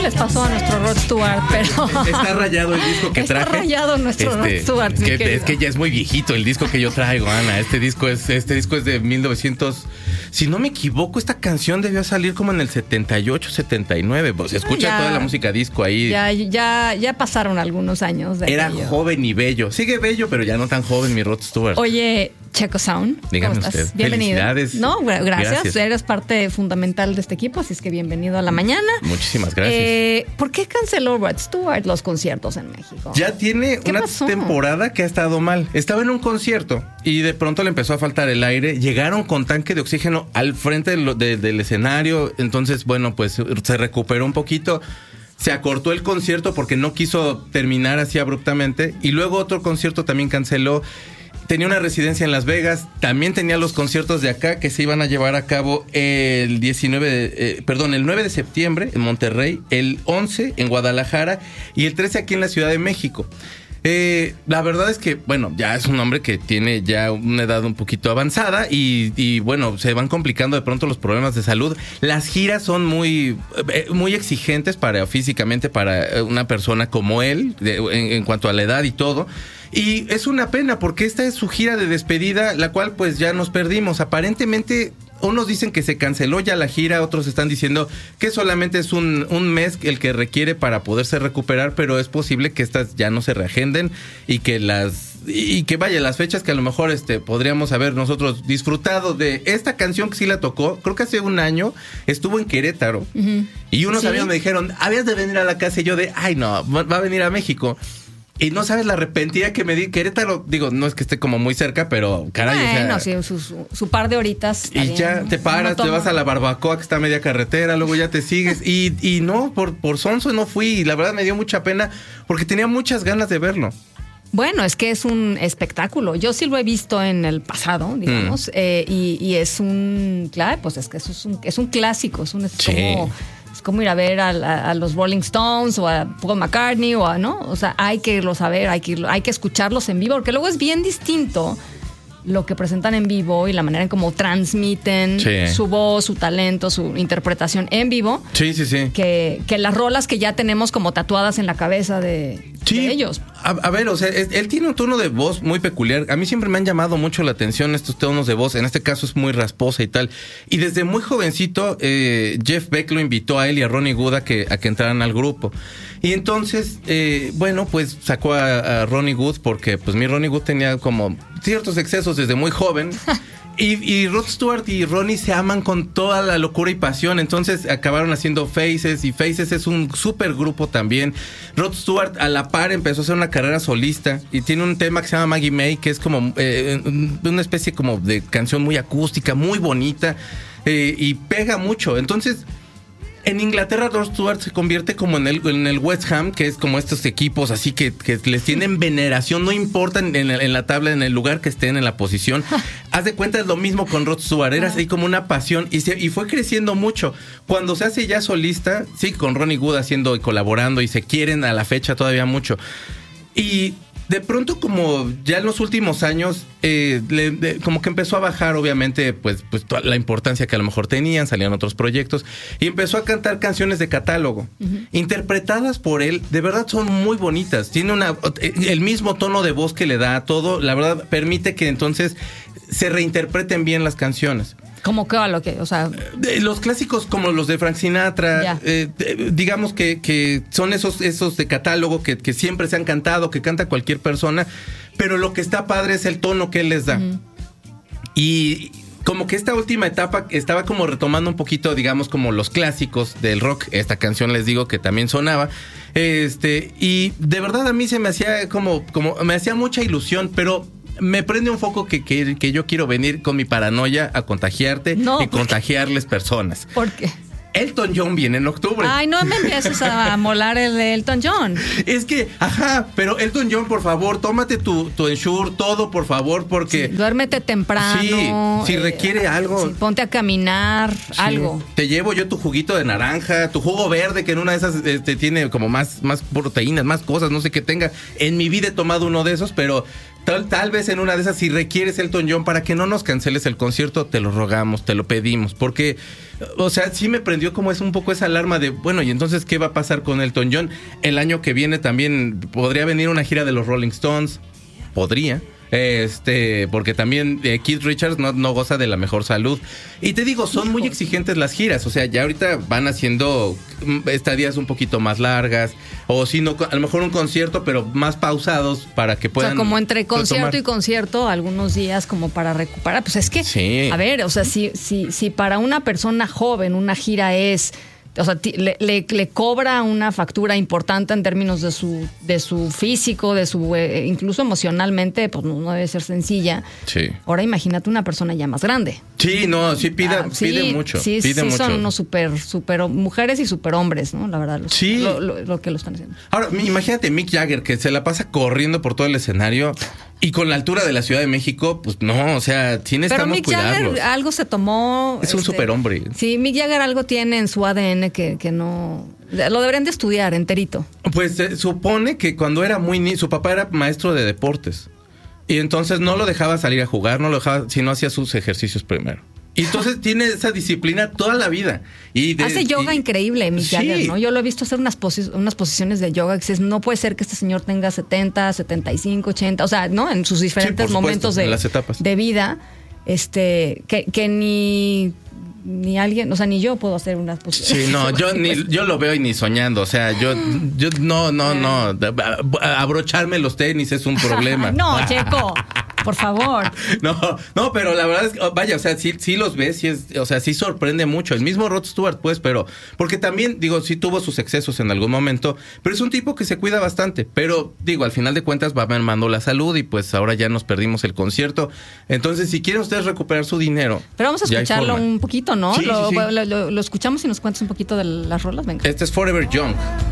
les pasó a nuestro Rod Stewart, pero... Está rayado el disco que traje. Está rayado nuestro Rod Stewart, es que ya es muy viejito el disco que yo traigo, Ana. Este disco es de 1900... Si no me equivoco, esta canción debió salir como en el 78, 79. Pues escucha ya, toda la música disco ahí. Ya pasaron algunos años de Era aquello. Joven y bello. Sigue bello, pero ya no tan joven mi Rod Stewart. Oye, Checo Sound, dígame ¿cómo estás? usted. Bienvenido. Felicidades. No, gracias. Eres parte fundamental de este equipo, así es que bienvenido a la mañana. Muchísimas gracias. ¿Por qué canceló Rod Stewart los conciertos en México? Ya tiene una pasó? temporada que ha estado mal. Estaba en un concierto y de pronto le empezó a faltar el aire. Llegaron con tanque de oxígeno al frente del escenario. Entonces, bueno, pues se recuperó un poquito. Se acortó el concierto porque no quiso terminar así abruptamente. Y luego otro concierto también canceló. Tenía una residencia en Las Vegas. También tenía los conciertos de acá que se iban a llevar a cabo el 9 de septiembre en Monterrey, el 11 en Guadalajara y el 13 aquí en la Ciudad de México. La verdad es que, bueno, ya es un hombre que tiene ya una edad un poquito avanzada y bueno, se van complicando de pronto los problemas de salud. Las giras son muy exigentes físicamente para una persona como él, en cuanto a la edad y todo. Y es una pena porque esta es su gira de despedida, la cual pues ya nos perdimos. Aparentemente, unos dicen que se canceló ya la gira, otros están diciendo que solamente es un mes el que requiere para poderse recuperar, pero es posible que estas ya no se reagenden y que las fechas que a lo mejor podríamos haber nosotros disfrutado de esta canción que sí la tocó, creo que hace un año estuvo en Querétaro. Uh-huh. Y unos amigos me dijeron, habías de venir a la casa, y yo ay no, va a venir a México. Y no sabes la arrepentida que me di. Querétaro, digo, no es que esté como muy cerca, pero caray. Bueno, sí, su par de horitas. Y ya te paras, te vas a la barbacoa que está a media carretera, luego ya te sigues. Y no, por sonso no fui. Y la verdad me dio mucha pena porque tenía muchas ganas de verlo. Bueno, es que es un espectáculo. Yo sí lo he visto en el pasado, digamos. Y es claro, pues es que es un clásico. Es como ir a ver a los Rolling Stones o a Paul McCartney ¿no? O sea, hay que irlos a ver, hay que escucharlos en vivo, porque luego es bien distinto lo que presentan en vivo y la manera en cómo transmiten su voz, su talento, su interpretación en vivo. Sí. Que las rolas que ya tenemos como tatuadas en la cabeza de ellos. A ver, o sea, él tiene un tono de voz muy peculiar. A mí siempre me han llamado mucho la atención estos tonos de voz. En este caso es muy rasposa y tal. Y desde muy jovencito, Jeff Beck lo invitó a él y a Ronnie Wood a que entraran al grupo. Y entonces, bueno, pues sacó a Ronnie Wood porque pues mi Ronnie Wood tenía como ciertos excesos desde muy joven. Y Rod Stewart y Ronnie se aman con toda la locura y pasión. Entonces acabaron haciendo Faces. Y Faces es un súper grupo también. Rod Stewart a la par empezó a hacer una carrera solista. Y tiene un tema que se llama Maggie May, que es como una especie como de canción muy acústica, muy bonita. Y pega mucho. Entonces, en Inglaterra, Rod Stewart se convierte como en el West Ham, que es como estos equipos así que les tienen veneración, no importa en la tabla, en el lugar que estén, en la posición. Haz de cuenta, es lo mismo con Rod Stewart, era así como una pasión y fue creciendo mucho. Cuando se hace ya solista, sí, con Ronnie Wood haciendo y colaborando y se quieren a la fecha todavía mucho. Y de pronto, como ya en los últimos años, como que empezó a bajar, obviamente, pues toda la importancia que a lo mejor tenían, salían otros proyectos, y empezó a cantar canciones de catálogo, interpretadas por él, de verdad son muy bonitas, tiene el mismo tono de voz que le da a todo, la verdad permite que entonces se reinterpreten bien las canciones. ¿Cómo qué? O sea, los clásicos como los de Frank Sinatra, digamos que son esos de catálogo que siempre se han cantado, que canta cualquier persona, pero lo que está padre es el tono que él les da. Y como que esta última etapa estaba como retomando un poquito, digamos, como los clásicos del rock. Esta canción, les digo, que también sonaba. Y de verdad a mí se me hacía como me hacía mucha ilusión, pero me prende un foco que yo quiero venir con mi paranoia a contagiarte y contagiarles personas. ¿Por qué? Elton John viene en octubre. Ay, no me empieces a molar el de Elton John. Es que, pero Elton John, por favor, tómate tu Ensure, todo, por favor, porque... Sí, duérmete temprano. Sí, si requiere algo. Sí, ponte a caminar, algo. Te llevo yo tu juguito de naranja, tu jugo verde, que en una de esas tiene como más proteínas, más cosas, no sé qué tenga. En mi vida he tomado uno de esos, pero Tal vez en una de esas, si requieres Elton John, para que no nos canceles el concierto, te lo rogamos, te lo pedimos, porque, o sea, sí me prendió como es un poco esa alarma de, bueno, y entonces, ¿qué va a pasar con Elton John? El año que viene también podría venir una gira de los Rolling Stones, podría. Porque también Keith Richards no goza de la mejor salud. Y te digo, son muy exigentes las giras. O sea, ya ahorita van haciendo estadías un poquito más largas. O si no, a lo mejor un concierto, pero más pausados para que puedan. O sea, como entre concierto y concierto, algunos días como para recuperar. Pues es que, sí. A ver, o sea, si para una persona joven una gira es... O sea, le cobra una factura importante en términos de su físico, de su incluso emocionalmente, pues no debe ser sencilla. Sí. Ahora imagínate una persona ya más grande. Sí, no, sí pide mucho. Sí, pide mucho. Son unos super mujeres y super hombres, ¿no? La verdad, sí. Lo que lo están haciendo. Ahora, imagínate Mick Jagger, que se la pasa corriendo por todo el escenario y con la altura de la Ciudad de México, pues no, o sea, sí necesitamos cuidarlos. Pero Mick Jagger algo se tomó. Es un superhombre. Sí, Mick Jagger algo tiene en su ADN que no... Lo deberían de estudiar enterito. Pues se supone que cuando era muy niño, su papá era maestro de deportes. Y entonces no lo dejaba salir a jugar, no lo dejaba, sino hacía sus ejercicios primero. Y entonces tiene esa disciplina toda la vida. Hace yoga increíble, Mick Jagger, ¿no? Yo lo he visto hacer unas posiciones de yoga que dices, no puede ser que este señor tenga 70, 75, 80, o sea, ¿no? En sus diferentes momentos de vida, que ni alguien, o sea, ni yo puedo hacer unas posiciones. Sí, no, yo lo veo y ni soñando, o sea, yo no, abrocharme los tenis es un problema. No, Checo, por favor. No, pero la verdad es que, vaya, o sea, sí los ves, sí sorprende mucho. El mismo Rod Stewart, pues, pero, porque también, digo, sí tuvo sus excesos en algún momento, pero es un tipo que se cuida bastante, pero, digo, al final de cuentas va mermando la salud y pues ahora ya nos perdimos el concierto. Entonces, si quieren ustedes recuperar su dinero. Pero vamos a escucharlo un poquito, ¿no? Sí, sí. Lo escuchamos y nos cuentas un poquito de las rolas, venga. Este es Forever Young.